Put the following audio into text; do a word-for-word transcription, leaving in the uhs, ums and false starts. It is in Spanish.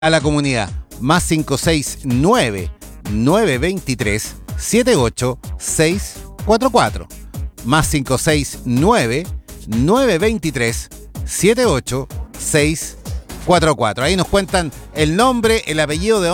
a la comunidad. Más cinco seis nueve, nueve dos tres, siete ocho seis cuatro cuatro. Más cinco seis nueve, nueve dos tres, siete ocho seis cuatro cuatro. Ahí nos cuentan el nombre, el apellido de